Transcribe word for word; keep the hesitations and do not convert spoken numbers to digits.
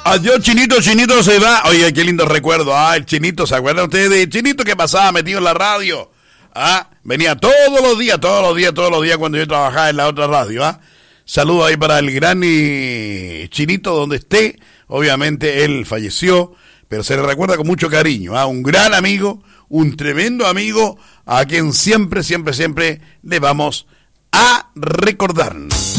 Adiós, Chinito, Chinito se va. Oye, qué lindo recuerdo. Ah, el Chinito, ¿se acuerdan ustedes del Chinito que pasaba metido en la radio? Ah, venía todos los días, todos los días, todos los días cuando yo trabajaba en la otra radio. Ah, saludo ahí para el gran y Chinito donde esté. Obviamente él falleció, pero se le recuerda con mucho cariño. Ah, un gran amigo, un tremendo amigo a quien siempre, siempre, siempre le vamos a recordar.